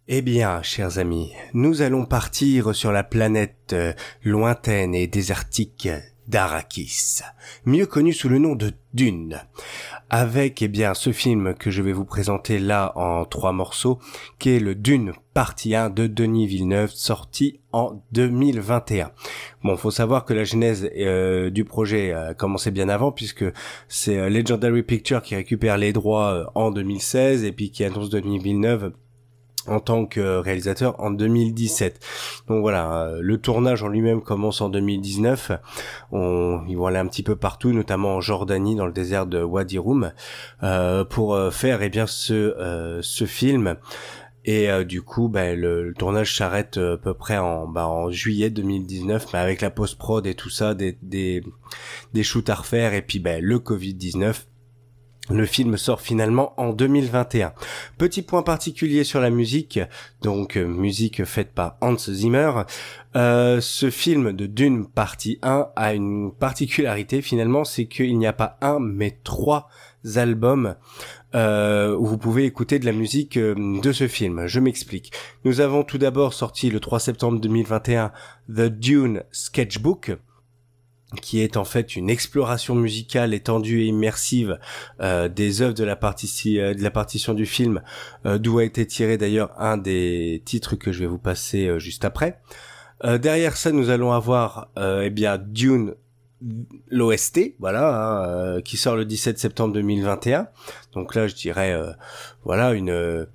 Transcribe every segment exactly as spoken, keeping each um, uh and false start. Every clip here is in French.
Eh bien, chers amis, nous allons partir sur la planète euh, lointaine et désertique d'Arrakis, mieux connue sous le nom de Dune, avec eh bien ce film que je vais vous présenter là en trois morceaux, qui est le Dune partie un de Denis Villeneuve, sorti en deux mille vingt et un. Bon, faut savoir que la genèse euh, du projet a commencé bien avant, puisque c'est euh, Legendary Pictures qui récupère les droits euh, en deux mille seize et puis qui annonce Denis Villeneuve en tant que réalisateur en deux mille dix-sept. Donc voilà, le tournage en lui-même commence en deux mille dix-neuf. On, ils vont aller un petit peu partout, notamment en Jordanie, dans le désert de Wadi Rum, euh, pour faire eh bien ce euh, ce film. Et euh, du coup, bah, le, le tournage s'arrête à peu près en, bah, en juillet deux mille dix-neuf, mais avec la post-prod et tout ça, des des des shoots à refaire, et puis bah, le covid dix-neuf. Le film sort finalement en deux mille vingt et un. Petit point particulier sur la musique, donc euh, musique faite par Hans Zimmer. Euh, ce film de Dune partie un a une particularité finalement, c'est qu'il n'y a pas un mais trois albums euh, où vous pouvez écouter de la musique euh, de ce film. Je m'explique. Nous avons tout d'abord sorti le trois septembre deux mille vingt et un The Dune Sketchbook, qui est en fait une exploration musicale étendue et immersive euh, des œuvres de la, partie, euh, de la partition du film, euh, d'où a été tiré d'ailleurs un des titres que je vais vous passer euh, juste après. Euh, derrière ça, nous allons avoir euh, eh bien Dune, l'O S T, voilà, hein, euh, qui sort le dix-sept septembre deux mille vingt et un. Donc là, je dirais, euh, voilà, une... Euh,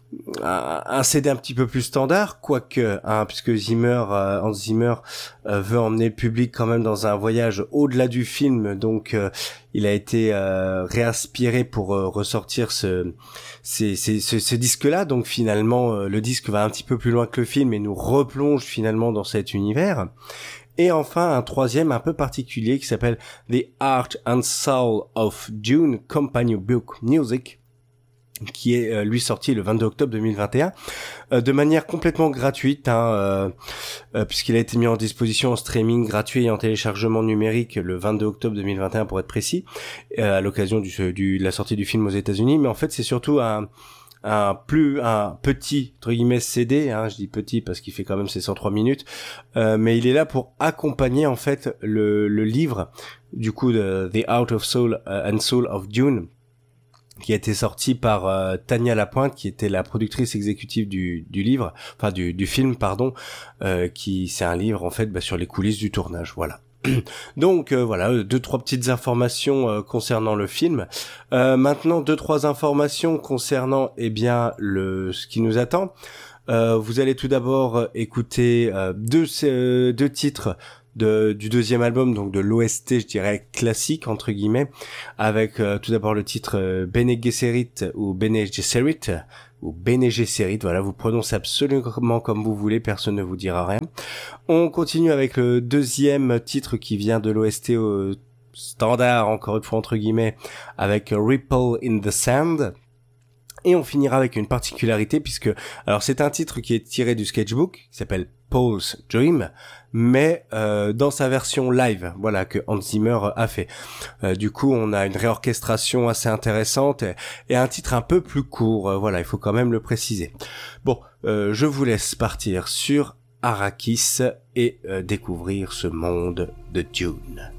un, un C D un petit peu plus standard, quoique, hein, puisque Zimmer, euh, Hans Zimmer euh, veut emmener le public quand même dans un voyage au-delà du film, donc euh, il a été euh, réinspiré pour euh, ressortir ce, ces, ces, ce, ce disque-là. Donc finalement, euh, le disque va un petit peu plus loin que le film et nous replonge finalement dans cet univers. Et enfin, un troisième un peu particulier qui s'appelle The Art and Soul of Dune Companion Book Music, qui est euh, lui sorti le vingt-deux octobre deux mille vingt et un, euh, de manière complètement gratuite, hein, euh, euh, puisqu'il a été mis en disposition en streaming gratuit et en téléchargement numérique le vingt-deux octobre deux mille vingt et un pour être précis, euh, à l'occasion du, du, de la sortie du film aux États-Unis. Mais en fait, c'est surtout un, un plus un petit entre guillemets C D, hein, je dis petit parce qu'il fait quand même ses cent trois minutes, euh, mais il est là pour accompagner en fait le, le livre du coup de The Art of Soul uh, and Soul of Dune, qui a été sorti par euh, Tania Lapointe, qui était la productrice exécutive du, du livre, enfin du, du film, pardon, euh, qui c'est un livre en fait bah, sur les coulisses du tournage, voilà. Donc euh, voilà, deux trois petites informations euh, concernant le film. Euh, maintenant deux trois informations concernant eh bien le ce qui nous attend. Euh, vous allez tout d'abord écouter euh, deux euh, deux titres de, du deuxième album, donc de l'O S T, je dirais classique entre guillemets, avec euh, tout d'abord le titre euh, Bene Gesserit ou Bene Gesserit ou Bene Gesserit, voilà, vous prononcez absolument comme vous voulez, personne ne vous dira rien. On continue avec le deuxième titre qui vient de l'O S T au standard, encore une fois entre guillemets, avec Ripple in the Sand. Et on finira avec une particularité, puisque alors c'est un titre qui est tiré du sketchbook, qui s'appelle Paul's Dream, mais euh, dans sa version live, voilà, que Hans Zimmer a fait. Euh, du coup, on a une réorchestration assez intéressante et, et un titre un peu plus court, euh, voilà, il faut quand même le préciser. Bon, euh, je vous laisse partir sur Arrakis et euh, découvrir ce monde de Dune.